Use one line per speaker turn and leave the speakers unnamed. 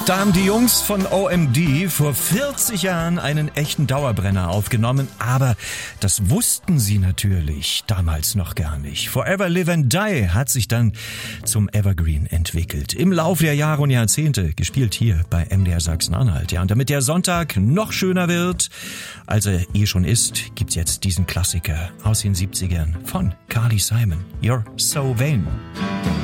Da haben die Jungs von OMD vor 40 Jahren einen echten Dauerbrenner aufgenommen, aber das wussten sie natürlich damals noch gar nicht. Forever Live and Die hat sich dann zum Evergreen entwickelt. Im Laufe der Jahre und Jahrzehnte gespielt hier bei MDR Sachsen-Anhalt. Ja, und damit der Sonntag noch schöner wird, als er schon ist, gibt's jetzt diesen Klassiker aus den 70ern von Carly Simon. You're So Vain.